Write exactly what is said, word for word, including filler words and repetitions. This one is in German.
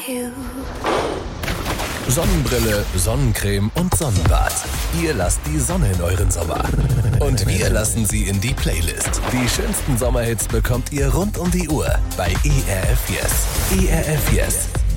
you. Sonnenbrille, Sonnencreme und Sonnenbad. Ihr lasst die Sonne in euren Sommer. Und wir lassen sie in die Playlist. Die schönsten Sommerhits bekommt ihr rund um die Uhr bei E R F Yes. E R F Yes.